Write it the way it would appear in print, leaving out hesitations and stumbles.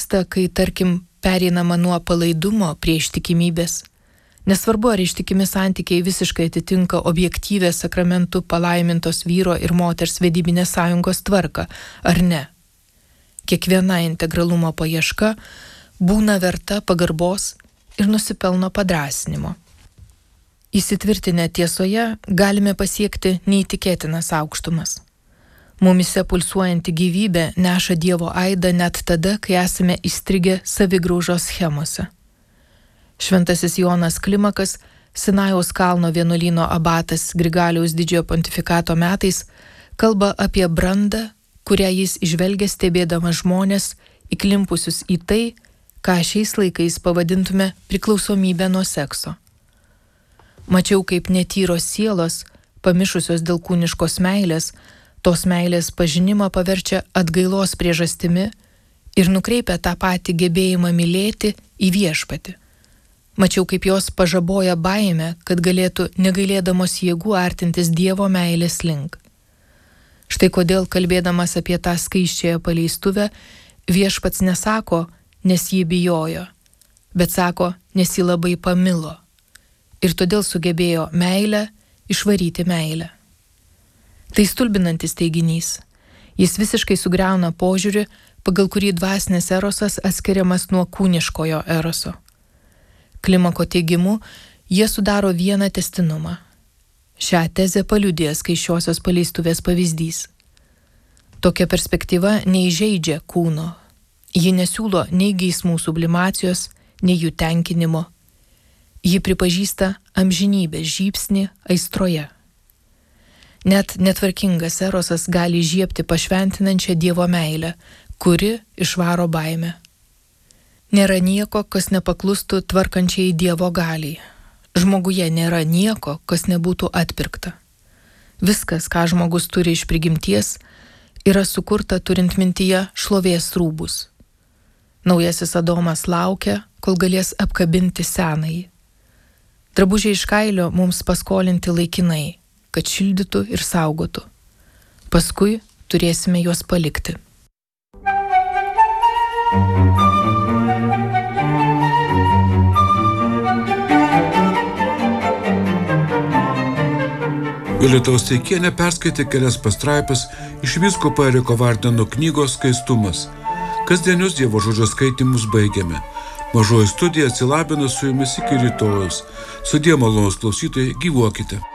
vyksta, kai, tarkim, pereinama nuo palaidumo prie ištikimybės. Nesvarbu, ar ištikimi santykiai visiškai atitinka objektyvę sakramentų palaimintos vyro ir moters vedybinės sąjungos tvarką, ar ne. Kiekviena integralumo paieška būna verta pagarbos ir nusipelno padrąsinimo. Įsitvirtinę tiesoje galime pasiekti neįtikėtinas aukštumas. Mumise pulsuojanti gyvybė neša Dievo aidą net tada, kai esame įstrigę savigraužos schemose. Šventasis Jonas Klimakas, Sinajaus kalno vienuolyno abatas Grigaliaus didžiojo pontifikato metais, kalba apie brandą, kurią jis įžvelgia stebėdamas žmonės, įklimpusius į tai, ką šiais laikais pavadintume priklausomybę nuo sekso. Mačiau, kaip netyros sielos, pamišusios dėl kūniškos meilės, tos meilės pažinimą paverčia atgailos priežastimi ir nukreipia tą patį gebėjimą mylėti į viešpatį. Mačiau, kaip jos pažaboja baimę, kad galėtų negailėdamos jėgų artintis Dievo meilės link. Štai kodėl, kalbėdamas apie tą skaisčiąją paleistuvę, viešpats nesako, nes jį bijojo, bet sako, nes jį labai pamilo. Ir todėl sugebėjo meilę išvaryti meilę. Tai stulbinantis teiginys. Jis visiškai sugriauna požiūrį, pagal kurį dvasinis erosas atskiriamas nuo kūniškojo eroso. Klimako teigimu, jie sudaro vieną tęstinumą. Šią tezę paliudija skaisčiosios paleistuvės pavyzdys. Tokia perspektyva neįžeidžia kūno. Ji nesiūlo nei geismų sublimacijos, nei jų tenkinimo. Ji pripažįsta amžinybės žybsnį aistroje. Net netvarkingas erosas gali įžiebti pašventinančią Dievo meilę, kuri išvaro baimę. Nėra nieko, kas nepaklustų tvarkančiai Dievo galiai. Žmoguje nėra nieko, kas nebūtų atpirkta. Viskas, ką žmogus turi iš prigimties, yra sukurta turint mintyje šlovės rūbus. Naujasis Adomas laukia, kol galės apkabinti senąjį. Drabužiai iš kailio mums paskolinti laikinai, kad šildytų ir saugotų. Paskui turėsime juos palikti. Violeta Osteikienė perskaitė kelias pastraipas iš vyskupo Eriko Vardeno knygos Skaistumas. Kasdienius Dievo žodžio skaitymus baigiame. Mažoji studija atsilabina su jumis iki rytojaus. Sudie malonūs klausytojai, gyvuokite.